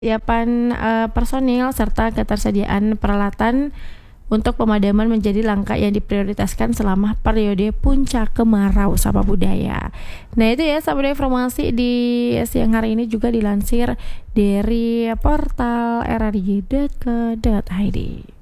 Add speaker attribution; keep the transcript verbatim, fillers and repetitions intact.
Speaker 1: Kesiapan uh, personil serta ketersediaan peralatan untuk pemadaman menjadi langkah yang diprioritaskan selama periode puncak kemarau Sapa Budaya. Nah itu ya Sapa Budaya, informasi di siang hari ini juga dilansir dari portal era d j dot co dot i d.